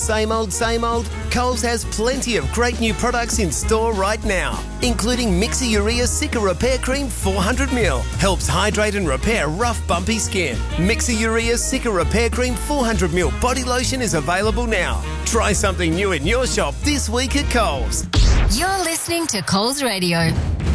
Same old, same old? Coles has plenty of great new products in store right now, including Mixer Urea Cica Repair Cream 400ml. Helps hydrate and repair rough, bumpy skin. Mixer Urea Cica Repair Cream 400ml body lotion is available now. Try something new in your shop this week at Coles. You're listening to Coles Radio.